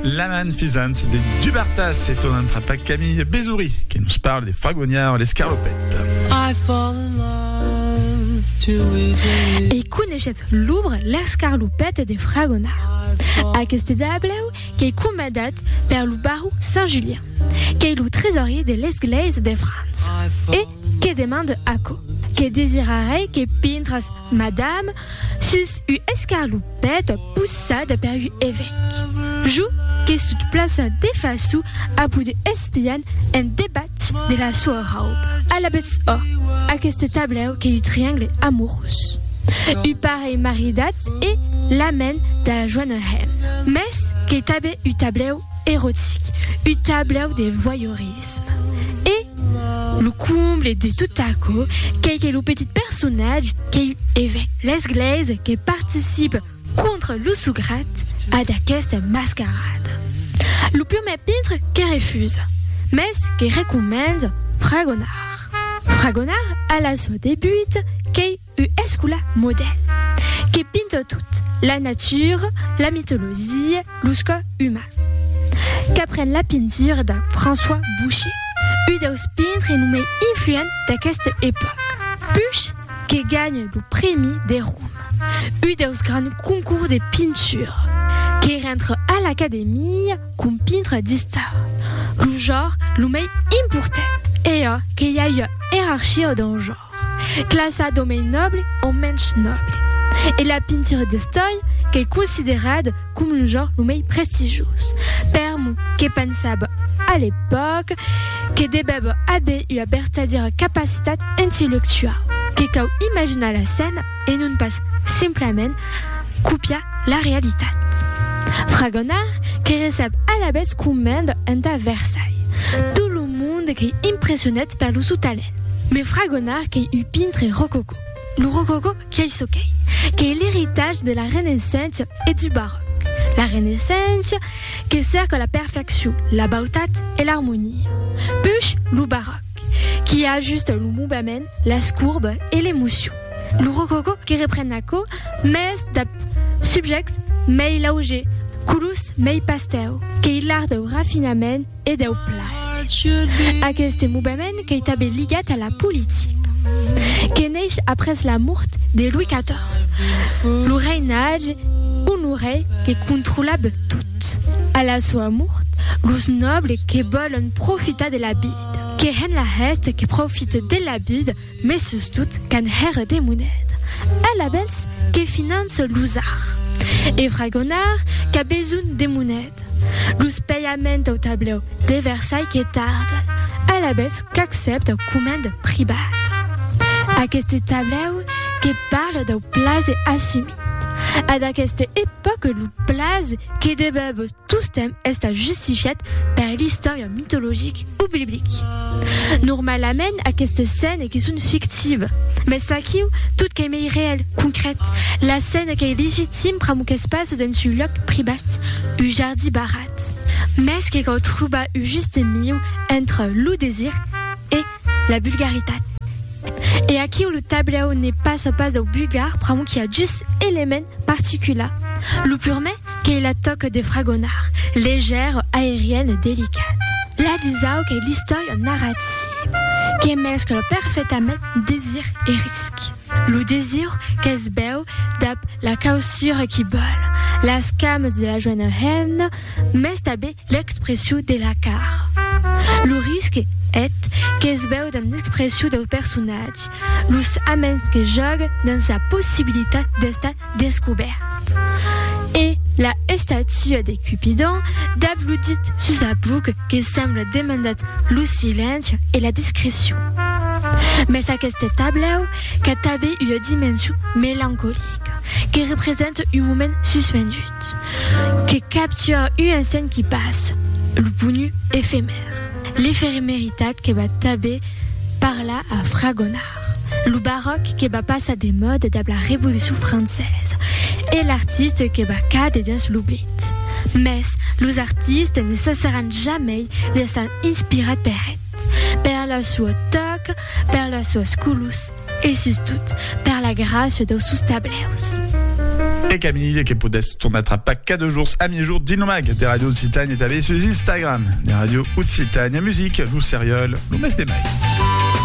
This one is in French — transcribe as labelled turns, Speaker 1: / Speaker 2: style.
Speaker 1: Laman Fizan, c'est des Dubartas, c'est ton intrapac Camille Bézouri qui nous parle des fragonniards, les scarlopettes.
Speaker 2: Et connaissez l'oubre l'escarlopette des fragonards. Aquest dableu qui est commandat per le barou Saint-Julien, qui est le trésorier de l'Église de France, et qui demande à co, qui désirerait que pintras madame sus u escarlopette poussade per u évêque. Jou qui se place des façons à bout d'espion en débat de la sua robe. À la bête aquest tableu qui est u triangle amoureux. U pareil maridat et l'amène de la joine hem. Mais qui est tabé u tableu érotique, u tableu de voyeurisme. Et le comble de tout à coup, qui est le petit personnage qui est évêque. L'Église qui participe contre le sougrat à d'aquesta mascarade. Le premier peintre qui refuse, mais qui recommande Fragonard. Fragonard à la so début qui est escula modèle, qui peinte toute la nature, la mythologie, l'usco humain. Qu'apprenne la peinture de François Boucher, une des peintres nommés influents d'aquesta époque. Puis qui gagne le prix des Roms, une des grands concours de peinture, qui rentre à l'académie comme peintre d'histoire. Le genre le met important et qu'il y a une hiérarchie dans le genre, classée domaine noble au mensch noble. Et la peinture d'histoire qui est considérée comme le genre le plus prestigieux. Permu qui pensable à l'époque, que des bébés avaient eu à verdadeira capacité intellectuelle, qui quand imagina la scène et non pas simplement copia la réalité. Fragonard qui reçoit à la base commande à Versailles. Tout le monde qui est impressionné par le sous-talent. Mais Fragonard qui est eu peintre rococo. Le rococo qui est l'héritage de la Renaissance et du baroque. La Renaissance qui sert à la perfection, la beauté et l'harmonie. Puis le baroque qui ajuste le mouvement, la courbe et l'émotion. Le rococo qui reprend la co, mais de subject, mais lauger, coulous, mais pastel, qui est l'art de raffinement et de place. Aquest mouvement qui est lié à la politique, qui naît après la mort de Louis XIV. Le reinage honoré qui contrôlable tout. À la sua mort, les nobles qui veulent profiter de la bide, qui ont la reste qui profite de la bide, mais surtout qu'un herre des monnaies. À la belle qui finance l'usard. Et Fragonard qui a besoin de monnaies. Les paiements au tableau de Versailles qui tardent. À la belle qui accepte commande privée. À ce tableau qui parle de place assumée. À cette époque, le place qui développe tout ce thème est justifié par l'histoire mythologique ou biblique. Normalement, à cette scène qui sont fictives, mais ça qui est tout qui est réel, concrète. La scène qui est légitime pour ce qui se passe dans un lieu privé, un jardin barat. Mais ce qui est trouve un juste milieu entre le désir et la vulgarité. Et à qui le tableau n'est pas ce pas au bulgare, prend qu'il y a juste éléments particuliers. Le purement qui est la toque des fragonards, légère, aérienne, délicate. La disao qui est l'histoire narrative, qui mescle parfaitement désir et risque. Le désir qui se beau d'ap la causure qui bolle, la scame de la joie haine, mais tabé l'expression de la car. Le risque est que se beau dans l'expression du personnage, l'us amène que jogue dans sa possibilité d'être découverte. Et la statue de Cupidon d'applaudit sur sa boucle qui semble demander le silence et la discrétion. Mais à ce tableau qui a une dimension mélancolique, qui représente un moment suspendu, qui capture une scène qui passe, le bonheur éphémère. L'éphémérité qui va taber par là à Fragonard. Le baroque qui va passer des modes de la Révolution française et l'artiste qui va cadrer dans l'oubli. Mais les artistes ne cesseront jamais de s'inspirer par la sua toque, par la sua sculus et surtout par la grâce de sus tableus.
Speaker 1: Et Camille, qui podest ton attrape qu'à 2 jours, à mi-jour, Dinomag, des radios de Citagne établies sur Instagram, des radios ou de Citagne, musique, nous sérieux, nous messe des mailles.